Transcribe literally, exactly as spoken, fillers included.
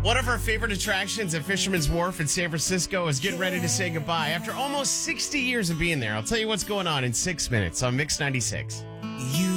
One of our favorite attractions at Fisherman's Wharf in San Francisco is getting ready to say goodbye after almost sixty years of being there. I'll tell you what's going on in six minutes on Mix ninety-six. You